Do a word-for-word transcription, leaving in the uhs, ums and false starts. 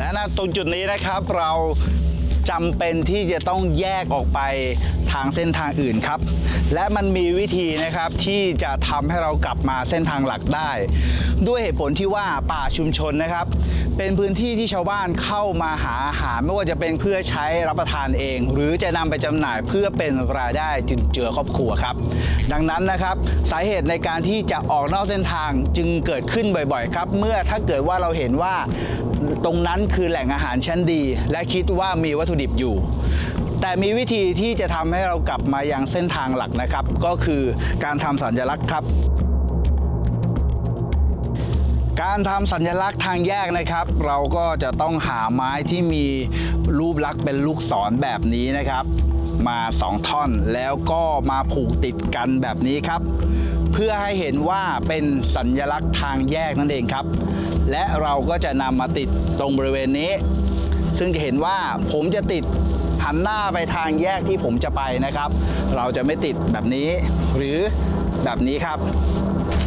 และณตรงจุดนี้นะครับเราจำเป็นที่จะต้องแยกออกไปทางเส้นทางอื่นครับและมันมีวิธีนะครับที่จะทำให้เรากลับมาเส้นทางหลักได้ด้วยเหตุผลที่ว่าป่าชุมชนนะครับเป็นพื้นที่ที่ชาวบ้านเข้ามาหาอาหารไม่ว่าจะเป็นเพื่อใช้รับประทานเองหรือจะนำไปจำหน่ายเพื่อเป็นรายได้จุนเจือครอบครัวครับดังนั้นนะครับสาเหตุในการที่จะออกนอกเส้นทางจึงเกิดขึ้นบ่อยๆครับเมื่อถ้าเกิดว่าเราเห็นว่าตรงนั้นคือแหล่งอาหารชั้นดีและคิดว่ามีวัตถุดิบอยู่แต่มีวิธีที่จะทำให้เรากลับมายังเส้นทางหลักนะครับก็คือการทำสัญลักษณ์ครับการทำสัญลักษณ์ทางแยกนะครับเราก็จะต้องหาไม้ที่มีรูปลักษณ์เป็นลูกศรแบบนี้นะครับมาสองท่อนแล้วก็มาผูกติดกันแบบนี้ครับเพื่อให้เห็นว่าเป็นสัญลักษณ์ทางแยกนั่นเองครับและเราก็จะนำมาติดตรงบริเวณนี้ซึ่งจะเห็นว่าผมจะติดหันหน้าไปทางแยกที่ผมจะไปนะครับเราจะไม่ติดแบบนี้หรือแบบนี้ครับ